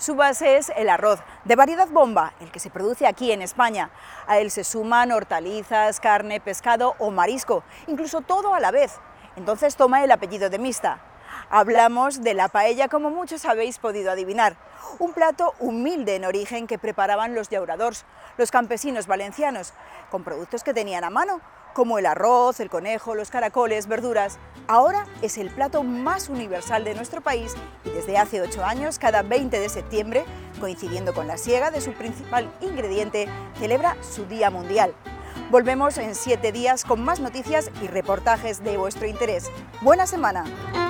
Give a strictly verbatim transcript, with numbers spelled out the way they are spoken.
Su base es el arroz, de variedad bomba, el que se produce aquí en España. A él se suman hortalizas, carne, pescado o marisco, incluso todo a la vez. Entonces toma el apellido de mixta. Hablamos de la paella, como muchos habéis podido adivinar, un plato humilde en origen que preparaban los llauradors, los campesinos valencianos, con productos que tenían a mano, como el arroz, el conejo, los caracoles, verduras. Ahora es el plato más universal de nuestro país y desde hace ocho años, cada veinte de septiembre, coincidiendo con la siega de su principal ingrediente, celebra su Día Mundial. Volvemos en siete días con más noticias y reportajes de vuestro interés. ¡Buena semana!